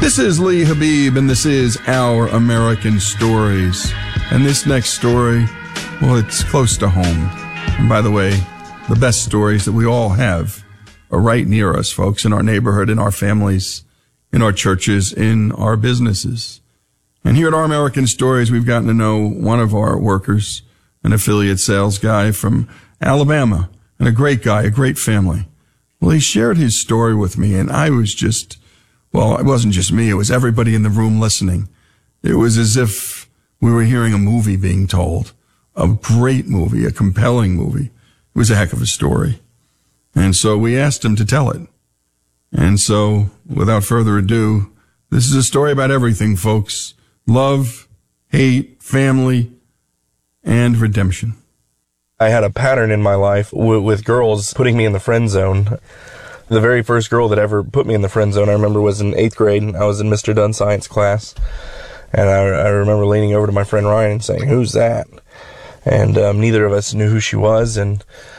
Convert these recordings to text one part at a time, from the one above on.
This is Lee Habib, and this is Our American Stories. And this next story, well, it's close to home. And by the way, the best stories that we all have are right near us, folks, in our neighborhood, in our families, in our churches, in our businesses. And here at Our American Stories, we've gotten to know one of our workers, an affiliate sales guy from Alabama, and a great guy, a great family. Well, he shared his story with me, and I was just, well, it wasn't just me, it was everybody in the room listening. It was as if we were hearing a movie being told, a great movie, a compelling movie. It was a heck of a story. And so we asked him to tell it. And so, without further ado, this is a story about everything, folks. Love, hate, family, and redemption. I had a pattern in my life with girls putting me in the friend zone. The very first girl that ever put me in the friend zone, I remember, was in 8th grade. I was in Mr. Dunn's science class. And I remember leaning over to my friend Ryan and saying, "Who's that?" And neither of us knew who she was. And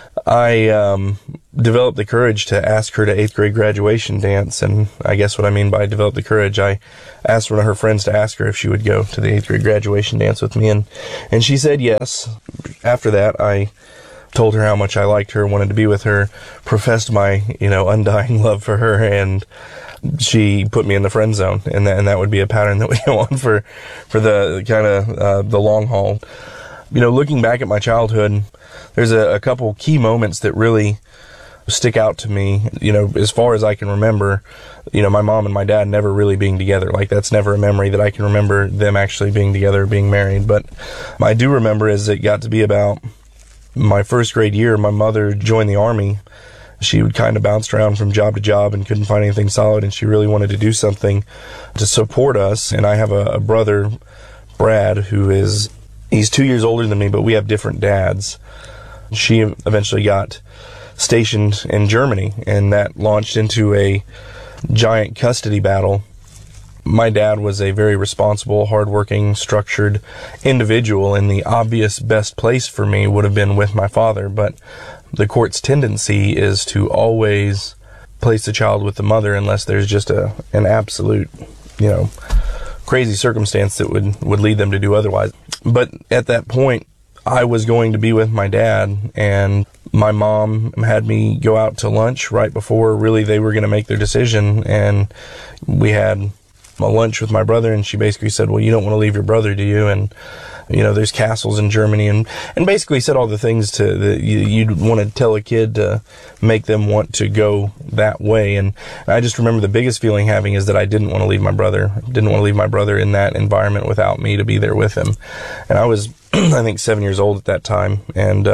I developed the courage to ask her to 8th grade graduation dance. And I guess what I mean by develop the courage, I asked one of her friends to ask her if she would go to the 8th grade graduation dance with me. And she said yes. After that, I told her how much I liked her, wanted to be with her, professed my, undying love for her, and she put me in the friend zone. And that would be a pattern that we go on for the kind of the long haul. Looking back at my childhood, there's a couple key moments that really stick out to me. As far as I can remember, my mom and my dad never really being together. Like, that's never a memory that I can remember them actually being together, being married. But I do remember, as it got to be about my first grade year, my mother joined the Army. She would kind of bounced around from job to job and couldn't find anything solid, and she really wanted to do something to support us. And I have a brother, Brad, he's 2 years older than me, but we have different dads. She eventually got stationed in Germany, and that launched into a giant custody battle. My dad was a very responsible, hardworking, structured individual, and the obvious best place for me would have been with my father. But the court's tendency is to always place the child with the mother unless there's just an absolute, crazy circumstance that would lead them to do otherwise. But at that point, I was going to be with my dad, and my mom had me go out to lunch right before really they were going to make their decision. And we had a lunch with my brother, and she basically said, "Well, you don't want to leave your brother, do you? And there's castles in Germany," and basically said all the things that you'd want to tell a kid to make them want to go that way. And I just remember the biggest feeling having is that I didn't want to leave my brother. Didn't want to leave my brother in that environment without me to be there with him. And I was, I think, 7 years old at that time. And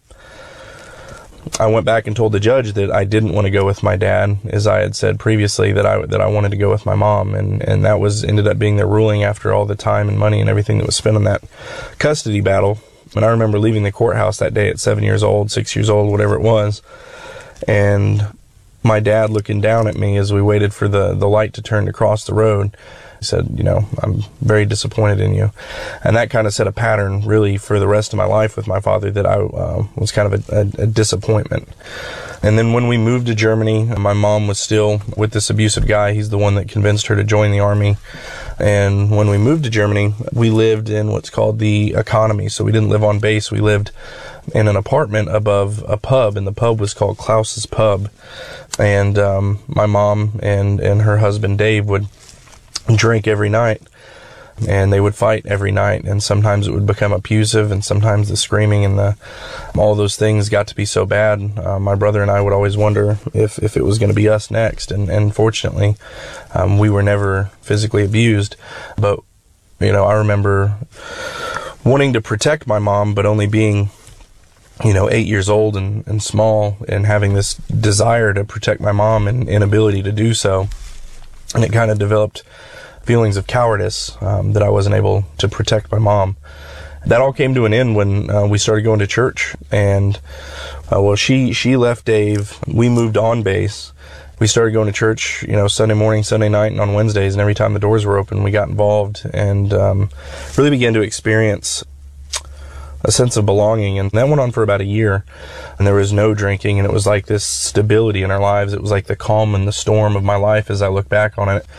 I went back and told the judge that I didn't want to go with my dad, as I had said previously that I wanted to go with my mom, and that ended up being their ruling after all the time and money and everything that was spent on that custody battle. And I remember leaving the courthouse that day at 7 years old, 6 years old, whatever it was, and my dad looking down at me as we waited for the light to turn to cross the road. He said, "I'm very disappointed in you." And that kind of set a pattern really for the rest of my life with my father, that I was kind of a disappointment. And then when we moved to Germany, my mom was still with this abusive guy. He's the one that convinced her to join the Army. And when we moved to Germany, we lived in what's called the economy. So we didn't live on base. We lived in an apartment above a pub, and the pub was called Klaus's Pub. And my mom and her husband Dave would drink every night, and they would fight every night, and sometimes it would become abusive, and sometimes the screaming and all those things got to be so bad. My brother and I would always wonder if it was going to be us next, and fortunately we were never physically abused. But I remember wanting to protect my mom, but only being 8 years old and small, and having this desire to protect my mom and inability to do so. And it kind of developed feelings of cowardice that I wasn't able to protect my mom. That all came to an end when we started going to church. And she left Dave. We moved on base. We started going to church, Sunday morning, Sunday night, and on Wednesdays. And every time the doors were open, we got involved and really began to experience a sense of belonging. And that went on for about a year, and there was no drinking, and it was like this stability in our lives. It was like the calm and the storm of my life as I look back on it.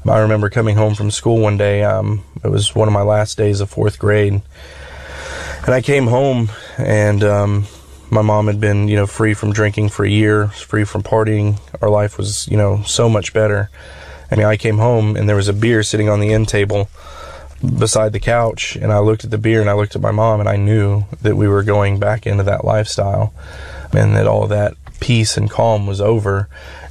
I remember coming home from school one day. It was one of my last days of 4th grade. And I came home, and my mom had been, free from drinking for a year, free from partying. Our life was, so much better. I mean, I came home, and there was a beer sitting on the end table beside the couch, and I looked at the beer, and I looked at my mom, and I knew that we were going back into that lifestyle, and that all that peace and calm was over.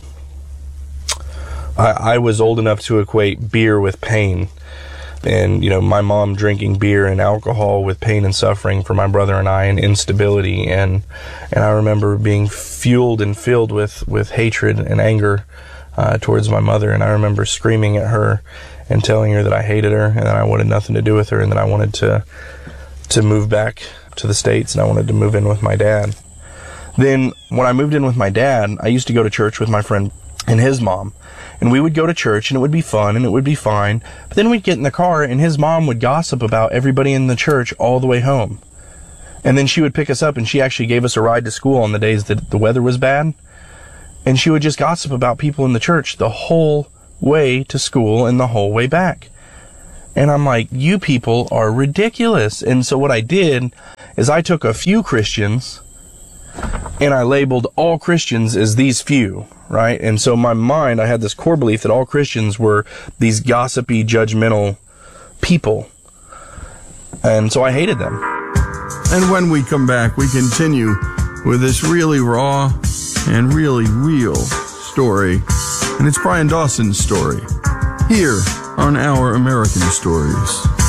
I was old enough to equate beer with pain. And, my mom drinking beer and alcohol with pain and suffering for my brother and I, and instability. And I remember being fueled and filled with hatred and anger towards my mother. And I remember screaming at her and telling her that I hated her and that I wanted nothing to do with her, and that I wanted to move back to the States, and I wanted to move in with my dad. Then when I moved in with my dad, I used to go to church with my friend and his mom. And we would go to church, and it would be fun, and it would be fine. But then we'd get in the car, and his mom would gossip about everybody in the church all the way home. And then she would pick us up, and she actually gave us a ride to school on the days that the weather was bad. And she would just gossip about people in the church the whole way to school and the whole way back. And I'm like, you people are ridiculous. And so what I did is I took a few Christians, and I labeled all Christians as these few, right? And so in my mind, I had this core belief that all Christians were these gossipy, judgmental people. And so I hated them. And when we come back, we continue with this really raw and really real story. And it's Brian Dawson's story here on Our American Stories.